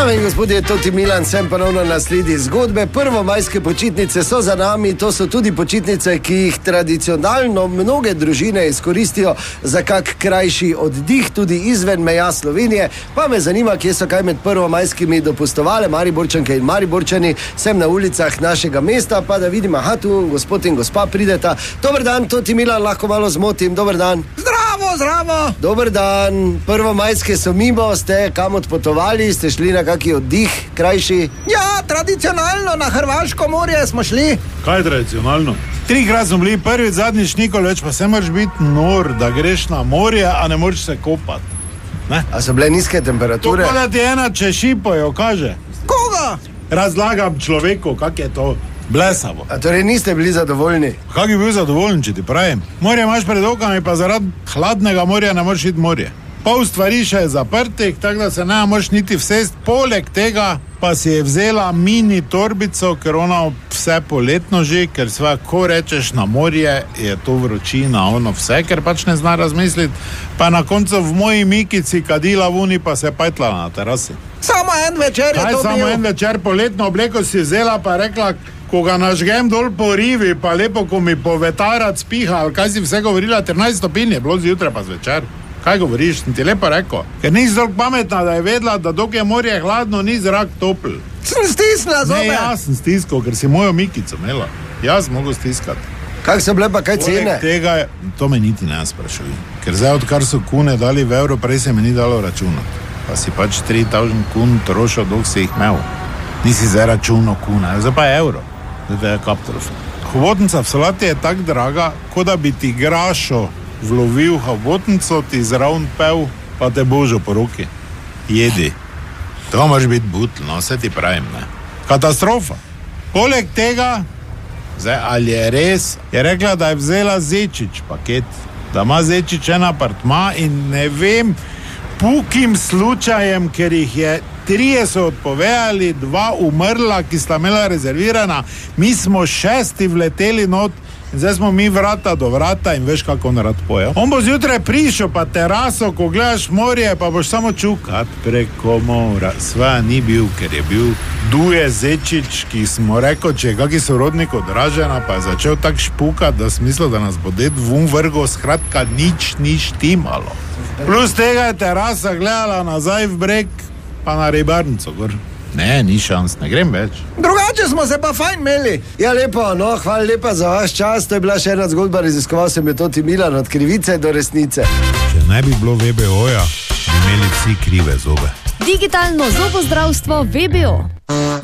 Dame in gospodje, Toti Milan, sem ponovno na sledi zgodbe. Prvomajske počitnice so za nami, to so tudi počitnice, ki jih tradicionalno mnoge družine izkoristijo za kak krajši oddih, tudi izven meja Slovenije. Pa me zanima, kje so kaj med prvomajskimi dopustovale Mariborčanke in Mariborčani, sem na ulicah našega mesta, pa da vidim, aha, tu gospod in gospa prideta. Dober dan, Toti Milan, lahko malo zmotim, dober dan. Zdravo, zdravo. Dober dan, prvomajske so mimo, ste kam odpotovali, ste šli na kaki oddih, krajši? Ja, tradicionalno na Hrvaško morje smo šli. Kaj tradicionalno? 3-krat smo bili, prvič, zadnjič nikoli več, pa se moraš biti nor, da greš na morje, a ne moreš se kopati. Ne? A so bile nizke temperature? To pa da ti ena češipojo, kaže. Koga? Razlagam človeku, kak je to blesavo. A torej niste bili zadovoljni? Kak bi bil zadovoljen, če ti pravim? Morje imaš pred okami, pa zaradi hladnega morja ne moreš iti morje. Pol stvari še je zaprtih, tako da se ne moreš niti vsest. Poleg tega pa si je vzela mini torbico, ker ona vse poletno že, ker sva, ko rečeš na morje, je to vročina, ono vse, ker pač ne zna razmisliti. Pa na koncu v moji mikici kadila vuni, pa se pajtla na terasi. Samo en večer je to bil. Samo en večer, poletno obleko si vzela, pa rekla, ko ga nažgem dol po rivi, pa lepo, ko mi povetarac piha, ali kaj si vse govorila, 13 stopinj je bilo zjutraj pa zvečer. Kaj govoriš, sem ti lepo rekel. Ker nisi toliko pametna, da je vedela, da dok je morje hladno, ni zrak topl. Sem stisnila zobe. Ne, jaz sem stiskal, ker si mojo mikico imela. Jaz mogo stiskati. Kak so bile pa kaj cene? Tega, to me niti ne sprašuj. Ker zdaj, odkar so kune dali v evro, prej se mi ni dalo računati. Pa si pač 3000 kun trošil, dok si jih imel. Nisi zdaj računal kune, zdaj pa evro. Zdaj je kaptrofe. Hobotnica v solati je tak draga, kot da bi ti grašo vlovil hobotnico, ti zraven pel, pa te božo po roki. Jedi. To moraš biti butl, no, vse ti pravim, ne. Katastrofa. Poleg tega, zdaj, ali je res, je rekla, da je vzela Zečič paket, da ima Zečič en apartma in ne vem, pukim slučajem, ker jih je 3 so odpovedali, 2 umrla, ki sta imela rezervirana, mi smo 6 vleteli not, in zdaj smo mi vrata do vrata in veš, kako on rad poje. On bo zjutraj prišel pa teraso, ko gledaš morje, pa boš samo čukat preko mora. Sva ni bil, ker je bil Duje Zečič, ki smo rekel, če je kaki sorodnik od Dražena, pa je začel tak špukat, da smisel, da nas bo ded vun vrgo, skratka nič ni štimalo. Plus tega je terasa gledala nazaj v breg, pa na ribarnico gor. Ne, ni šans, ne grem več. Drugače smo se pa fajn imeli. Ja, lepo, no, hvala lepa za vaš čas. To je bila še ena zgodba, raziskoval sem jo Toti Milan, od krivice do resnice. Če ne bi bilo VBO-ja, bi imeli vsi krive zobe. Digitalno zobozdravstvo VBO.